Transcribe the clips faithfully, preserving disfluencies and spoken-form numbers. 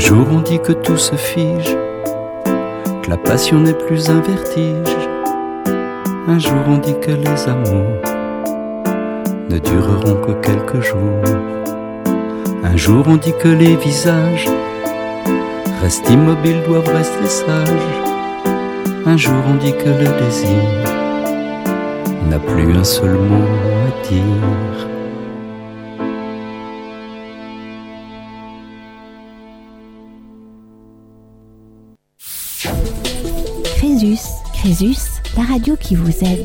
jour on dit que tout se fige, que la passion n'est plus un vertige. Un jour on dit que les amours ne dureront que quelques jours. Un jour on dit que les visages restent immobiles, doivent rester sages. Un jour on dit que le désir n'a plus un seul mot à dire. Crésus, Crésus, la radio qui vous aide.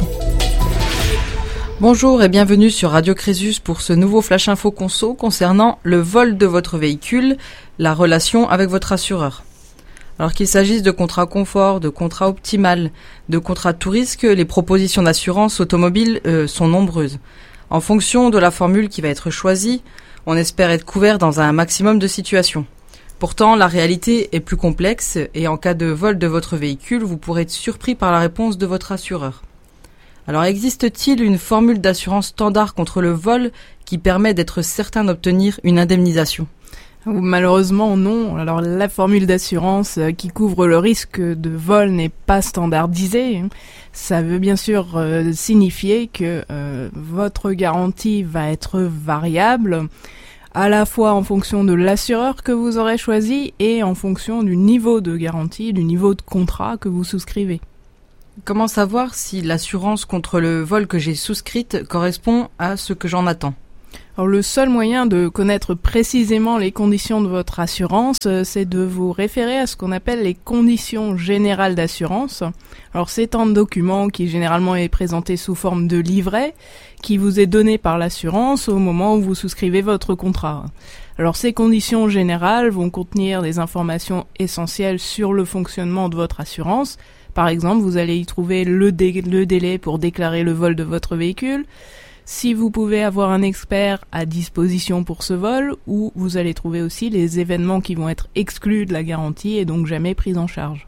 Bonjour et bienvenue sur Radio Crésus pour ce nouveau Flash Info Conso concernant le vol de votre véhicule, la relation avec votre assureur. Alors qu'il s'agisse de contrats confort, de contrats optimal, de contrats tout risque, les propositions d'assurance automobile euh, sont nombreuses. En fonction de la formule qui va être choisie, on espère être couvert dans un maximum de situations. Pourtant, la réalité est plus complexe et en cas de vol de votre véhicule, vous pourrez être surpris par la réponse de votre assureur. Alors, existe-t-il une formule d'assurance standard contre le vol qui permet d'être certain d'obtenir une indemnisation ? Malheureusement, non. Alors, la formule d'assurance qui couvre le risque de vol n'est pas standardisée. Ça veut bien sûr euh, signifier que euh, votre garantie va être variable, à la fois en fonction de l'assureur que vous aurez choisi et en fonction du niveau de garantie, du niveau de contrat que vous souscrivez. Comment savoir si l'assurance contre le vol que j'ai souscrite correspond à ce que j'en attends ? Alors, le seul moyen de connaître précisément les conditions de votre assurance, c'est de vous référer à ce qu'on appelle les conditions générales d'assurance. Alors, c'est un document qui généralement est présenté sous forme de livret, qui vous est donné par l'assurance au moment où vous souscrivez votre contrat. Alors, ces conditions générales vont contenir des informations essentielles sur le fonctionnement de votre assurance. Par exemple, vous allez y trouver le, dé- le délai pour déclarer le vol de votre véhicule, si vous pouvez avoir un expert à disposition pour ce vol, ou vous allez trouver aussi les événements qui vont être exclus de la garantie et donc jamais pris en charge.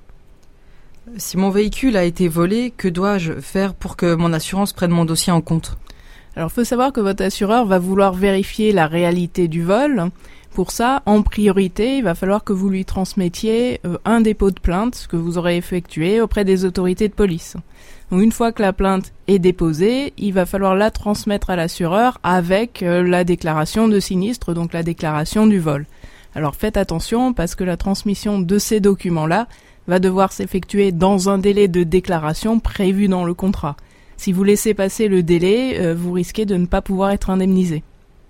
Si mon véhicule a été volé, que dois-je faire pour que mon assurance prenne mon dossier en compte ? Alors, il faut savoir que votre assureur va vouloir vérifier la réalité du vol. Pour ça, en priorité, il va falloir que vous lui transmettiez euh, un dépôt de plainte que vous aurez effectué auprès des autorités de police. Donc, une fois que la plainte est déposée, il va falloir la transmettre à l'assureur avec euh, la déclaration de sinistre, donc la déclaration du vol. Alors faites attention parce que la transmission de ces documents-là va devoir s'effectuer dans un délai de déclaration prévu dans le contrat. Si vous laissez passer le délai, euh, vous risquez de ne pas pouvoir être indemnisé.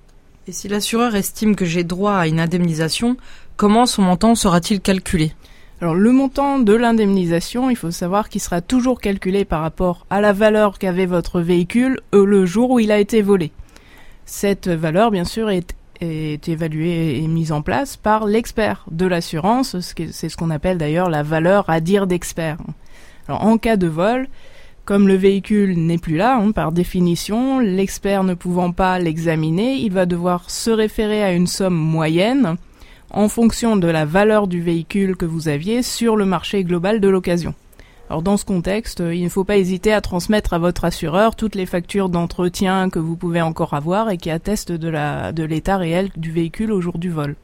Et si l'assureur estime que j'ai droit à une indemnisation, comment son montant sera-t-il calculé ? Alors, le montant de l'indemnisation, il faut savoir qu'il sera toujours calculé par rapport à la valeur qu'avait votre véhicule euh, le jour où il a été volé. Cette valeur, bien sûr, est, est évaluée et mise en place par l'expert de l'assurance. C'est ce qu'on appelle d'ailleurs la valeur à dire d'expert. Alors, en cas de vol, comme le véhicule n'est plus là, hein, par définition, l'expert ne pouvant pas l'examiner, il va devoir se référer à une somme moyenne en fonction de la valeur du véhicule que vous aviez sur le marché global de l'occasion. Alors dans ce contexte, il ne faut pas hésiter à transmettre à votre assureur toutes les factures d'entretien que vous pouvez encore avoir et qui attestent de, la, de l'état réel du véhicule au jour du vol.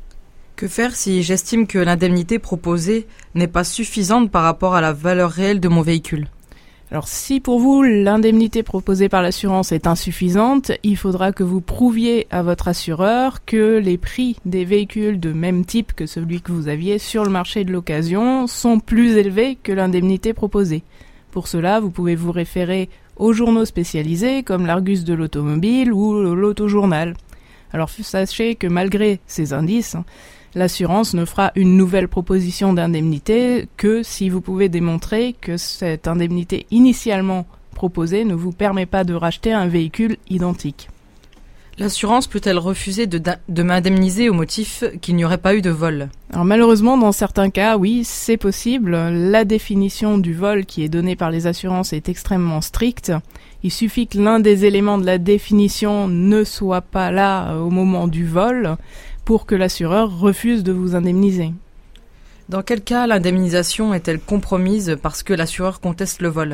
Que faire si j'estime que l'indemnité proposée n'est pas suffisante par rapport à la valeur réelle de mon véhicule ? Alors si pour vous l'indemnité proposée par l'assurance est insuffisante, il faudra que vous prouviez à votre assureur que les prix des véhicules de même type que celui que vous aviez sur le marché de l'occasion sont plus élevés que l'indemnité proposée. Pour cela, vous pouvez vous référer aux journaux spécialisés comme l'Argus de l'automobile ou l'Autojournal. Alors sachez que malgré ces indices, l'assurance ne fera une nouvelle proposition d'indemnité que si vous pouvez démontrer que cette indemnité initialement proposée ne vous permet pas de racheter un véhicule identique. L'assurance peut-elle refuser de, de m'indemniser au motif qu'il n'y aurait pas eu de vol ? Alors malheureusement, dans certains cas, oui, c'est possible. La définition du vol qui est donnée par les assurances est extrêmement stricte. Il suffit que l'un des éléments de la définition ne soit pas là au moment du vol pour que l'assureur refuse de vous indemniser. Dans quel cas l'indemnisation est-elle compromise parce que l'assureur conteste le vol ?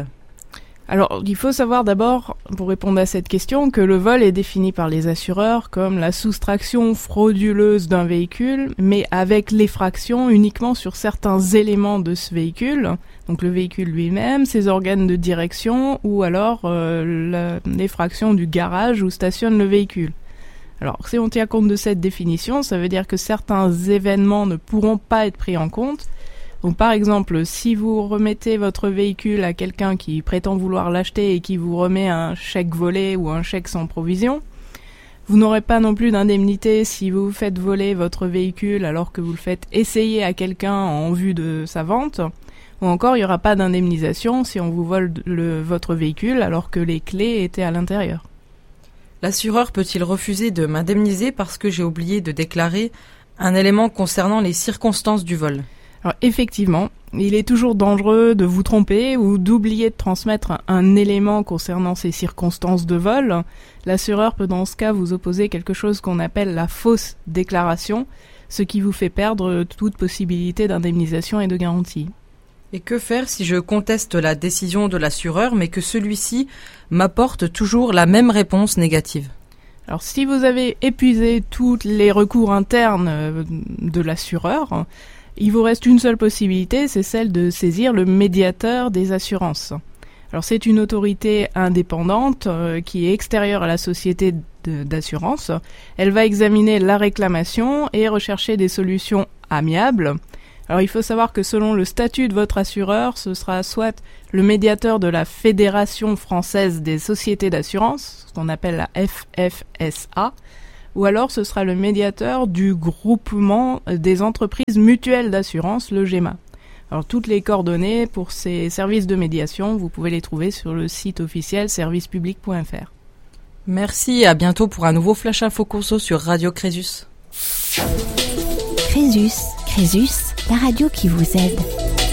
Alors, il faut savoir d'abord, pour répondre à cette question, que le vol est défini par les assureurs comme la soustraction frauduleuse d'un véhicule, mais avec l'effraction uniquement sur certains éléments de ce véhicule, donc le véhicule lui-même, ses organes de direction, ou alors euh, la, l'effraction du garage où stationne le véhicule. Alors, si on tient compte de cette définition, ça veut dire que certains événements ne pourront pas être pris en compte. Donc par exemple, si vous remettez votre véhicule à quelqu'un qui prétend vouloir l'acheter et qui vous remet un chèque volé ou un chèque sans provision, vous n'aurez pas non plus d'indemnité si vous faites voler votre véhicule alors que vous le faites essayer à quelqu'un en vue de sa vente, ou encore il n'y aura pas d'indemnisation si on vous vole le, votre véhicule alors que les clés étaient à l'intérieur. L'assureur peut-il refuser de m'indemniser parce que j'ai oublié de déclarer un élément concernant les circonstances du vol ? Alors effectivement, il est toujours dangereux de vous tromper ou d'oublier de transmettre un, un élément concernant ces circonstances de vol. L'assureur peut dans ce cas vous opposer quelque chose qu'on appelle la fausse déclaration, ce qui vous fait perdre toute possibilité d'indemnisation et de garantie. Et que faire si je conteste la décision de l'assureur mais que celui-ci m'apporte toujours la même réponse négative ? Alors si vous avez épuisé tous les recours internes de l'assureur, il vous reste une seule possibilité, c'est celle de saisir le médiateur des assurances. Alors c'est une autorité indépendante euh, qui est extérieure à la société de, d'assurance. Elle va examiner la réclamation et rechercher des solutions amiables. Alors il faut savoir que selon le statut de votre assureur, ce sera soit le médiateur de la Fédération française des sociétés d'assurance, ce qu'on appelle la F F S A, ou alors ce sera le médiateur du groupement des entreprises mutuelles d'assurance, le GEMA. Alors toutes les coordonnées pour ces services de médiation, vous pouvez les trouver sur le site officiel service public point f r. Merci et à bientôt pour un nouveau Flash Info Conso sur Radio Crésus. Crésus, Crésus, la radio qui vous aide.